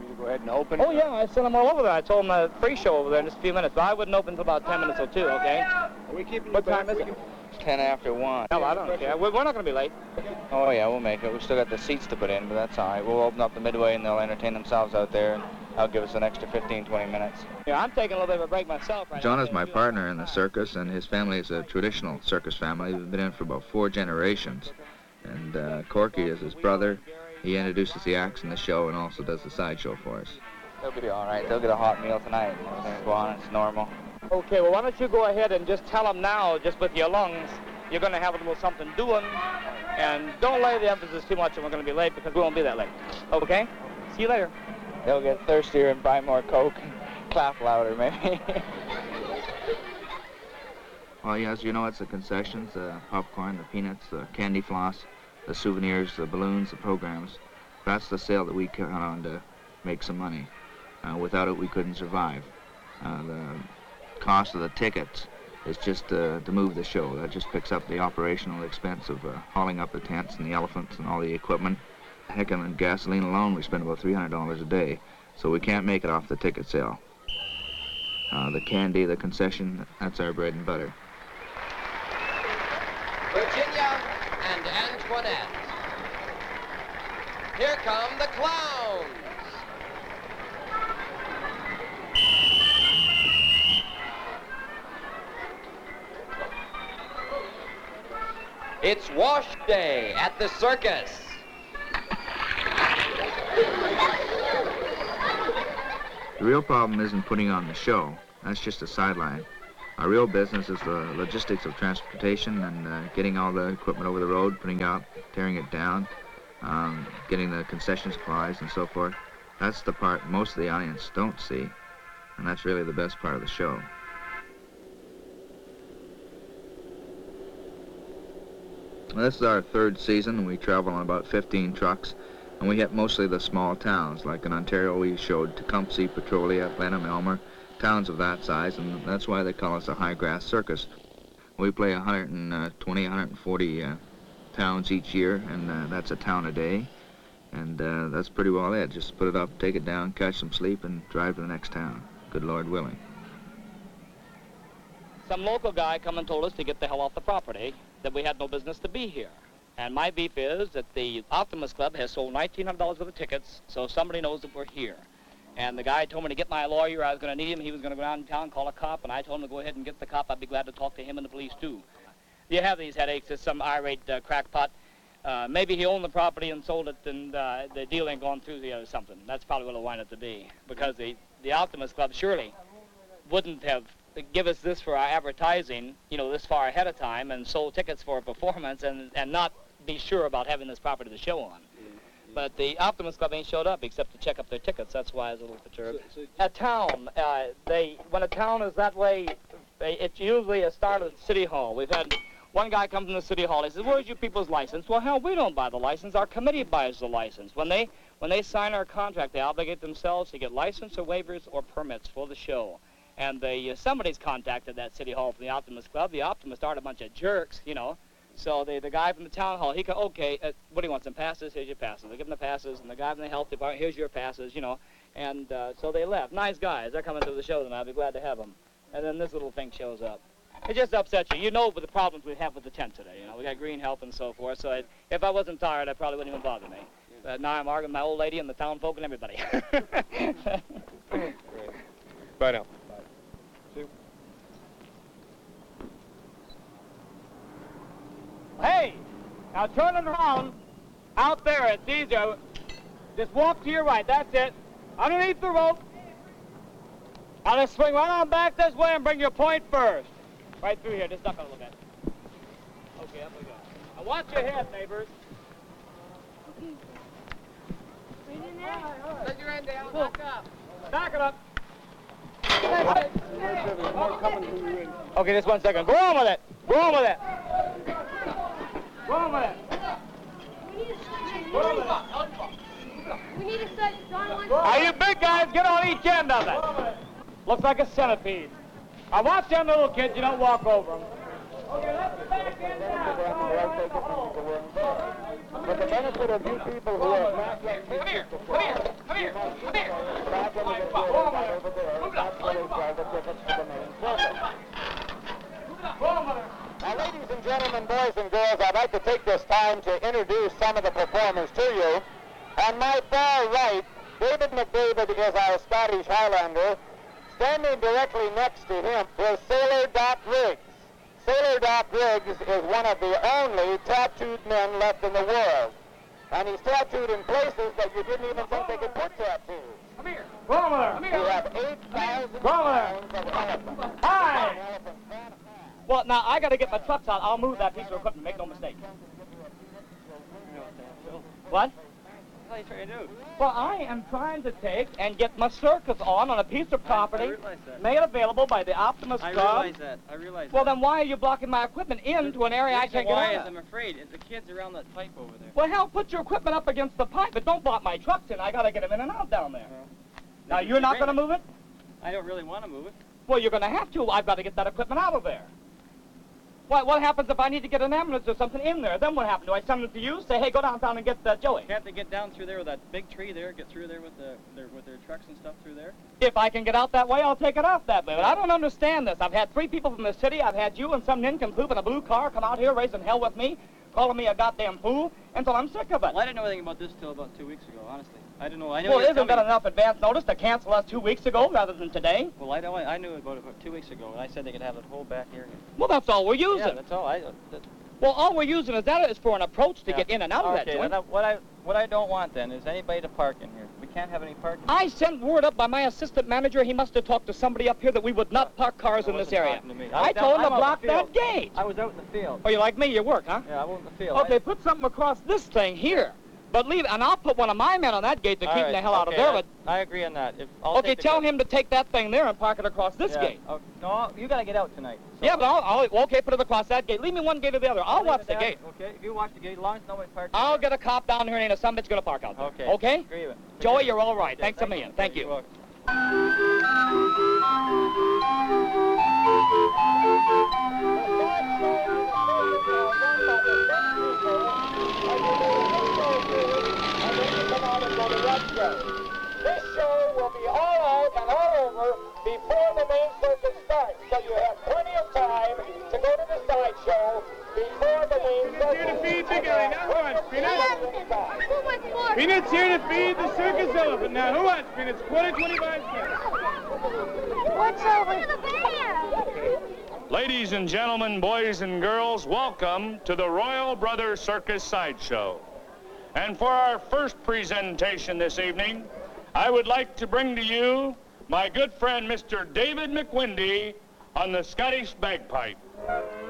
you to go ahead and open? Oh, yeah, I sent them all over there. I told them a free show over there in just a few minutes, but I wouldn't open until about 10 minutes or 2, okay? Are we keeping What time is it? It's 10 after 1. Hell, I don't care. We're not going to be late. Oh, yeah, we'll make it. We've still got the seats to put in, but that's all right. We'll open up the midway, and they'll entertain themselves out there, and that'll give us an extra 15, 20 minutes. Yeah, I'm taking a little bit of a break myself right John now. is my partner in the circus, and his family is a traditional circus family. We've been in for about 4 generations. And Corky is his brother. He introduces the acts in the show and also does the sideshow for us. They'll be all right. They'll get a hot meal tonight. Everything will go on. It's normal. Okay, well, why don't you go ahead and just tell them now, just with your lungs, you're going to have a little something doing, and don't lay the emphasis too much and we're going to be late because we won't be that late. Okay? See you later. They'll get thirstier and buy more Coke and clap louder, maybe. Well, yeah, as you know, it's the concessions, the popcorn, the peanuts, the candy floss, the souvenirs, the balloons, the programs. That's the sale that we count on to make some money. Without it, we couldn't survive. The cost of the tickets is just to move the show. That just picks up the operational expense of hauling up the tents and the elephants and all the equipment. Heck, on gasoline alone, we spend about $300 a day, so we can't make it off the ticket sale. The candy, the concession, that's our bread and butter. Virginia and Antoinette. Here come the clowns. It's wash day at the circus. The real problem isn't putting on the show. That's just a sideline. Our real business is the logistics of transportation and getting all the equipment over the road, putting it out, tearing it down, getting the concession supplies and so forth. That's the part most of the audience don't see, and that's really the best part of the show. Well, this is our 3rd season. We travel on about 15 trucks, and we hit mostly the small towns. Like in Ontario, we showed Tecumseh, Petrolia, Blenheim, Elmer, towns of that size, and that's why they call us a high-grass circus. We play 120, 140 towns each year, and that's a town a day. And that's pretty well it. Just put it up, take it down, catch some sleep, and drive to the next town. Good Lord willing. Some local guy come and told us to get the hell off the property, that we had no business to be here. And my beef is that the Optimus Club has sold $1,900 worth of tickets, so somebody knows that we're here. And the guy told me to get my lawyer. I was going to need him. He was going to go down in town, call a cop, and I told him to go ahead and get the cop. I'd be glad to talk to him and the police, too. You have these headaches. There's some irate crackpot. Maybe he owned the property and sold it, and the deal ain't gone through or something. That's probably what it'll wind up to be, because the Optimus Club surely wouldn't have give us this for our advertising, you know, this far ahead of time and sold tickets for a performance and not be sure about having this property to show on. But the Optimus Club ain't showed up except to check up their tickets. That's why I was a little perturbed. A town, when a town is that way, it's usually a start at City Hall. We've had one guy come from the City Hall. He says, "Where's your people's license?" Well, hell, we don't buy the license. Our committee buys the license. When they sign our contract, they obligate themselves to get license or waivers or permits for the show. And somebody's contacted that City Hall from the Optimus Club. The Optimists aren't a bunch of jerks, you know. So the guy from the town hall, okay, what do you want, some passes? Here's your passes. They give them the passes, and the guy from the health department, here's your passes, you know. And so they left. Nice guys. They're coming to the show tonight. I'll be glad to have them. And then this little thing shows up. It just upsets you. You know the problems we have with the tent today, you know. We got green help and so forth. So if I wasn't tired, I probably wouldn't even bother me. But now I'm arguing with my old lady and the town folk and everybody. Bye now. Hey, now turn it around. Out there, it's easier. Just walk to your right, that's it. Underneath the rope. Now just swing right on back this way and bring your point first. Right through here, just duck a little bit. Okay, up we go. Now watch your head, neighbors. Let your end down, back up. Back it up. Okay, just 1 second. Go on with it. Go on with it. Go on with it. We need to set John one. Now you big guys, get on each end of it. Looks like a centipede. Now watch them little kids, you don't walk over them. Okay, let's get back in now. Come For the benefit of you people who have not yet Come here. before, Come here. Come here. Come here. back into the field right over there. That's where they sell the tickets for the main circuit. Now, ladies and gentlemen, boys and girls, I'd like to take this time to introduce some of the performers to you. On my far right, David McDavid is our Scottish Highlander. Standing directly next to him is Sailor Doc Riggs. Sailor Doc Riggs is one of the only tattooed men left in the world. And he's tattooed in places that you didn't even think they could put tattoos. Come here. Come here. We have 8,000 pounds of elephant. Hi. Elephant fan. Well, now, I got to get my trucks out. I'll move that piece of equipment. Make no mistake. What? What are you trying to do? Well, I am trying to take and get my circus on a piece of property I realize that. made available by the Optimus I Club. realize that. I realize Well, that. then why are you blocking my equipment into an area I can't get Why out is of? I'm afraid. The kid's around that pipe over there. Well, hell, put your equipment up against the pipe, but don't block my trucks in. I got to get them in and out down there. Now, you're not going to move it? I don't really want to move it. Well, you're going to have to. I've got to get that equipment out of there. What happens if I need to get an ambulance or something in there? Then what happens? Do I send it to you? Say, hey, go downtown and get Joey. Can't they get down through there with that big tree there? Get through there with their trucks and stuff through there? If I can get out that way, I'll take it off that way. But I don't understand this. I've had 3 people from the city. I've had you and some nincompoop in a blue car come out here raising hell with me, calling me a goddamn fool, until I'm sick of it. Well, I didn't know anything about this till about 2 weeks ago, honestly. I didn't know. I know Well, you were isn't that coming. enough advance notice to cancel us 2 weeks ago rather than today? Well, I knew about it about 2 weeks ago, and I said they could have the whole back area. Well, that's all we're using. Yeah, that's all. Well, all we're using is that is for an approach to get in and out of that Okay, joint. what I don't want then is anybody to park in here. We can't have any parking. I sent word up by my assistant manager. He must have talked to somebody up here that we would not park cars in this wasn't area. talking to me. I told him to I'm out block in the that field. gate. I was out in the field. Oh, you like me? You work, huh? Yeah, I was in the field. Okay, put something across this thing here. But leave, and I'll put one of my men on that gate to keep the hell out of there. But I agree on that. I'll okay, take the tell gate. him to take that thing there and park it across this Yeah. gate. Oh, no, you got to get out tonight. So Yeah, but okay, put it across that gate. Leave me one gate or the other. I'll leave watch it the down. gate. Okay, if you watch the gate, as long as nobody parks. I'll get a cop down here and ain't a son bitch gonna park out there. Okay. Okay? Agree with it. Joey, you're all right. Yeah, Thanks a million. Thank You're you. welcome. This show will be all out and all over before the main circuit starts, so you have plenty of time to go to the sideshow before the main circuit. Here to feed the guy. Now who wants peanuts? Who wants more? Peanuts here to feed the circus elephant. Now who wants peanuts? 25 cents. What's over the bear? Ladies and gentlemen, boys and girls, welcome to the Royal Brothers Circus Sideshow. And for our first presentation this evening, I would like to bring to you my good friend, Mr. David McWindy, on the Scottish bagpipe.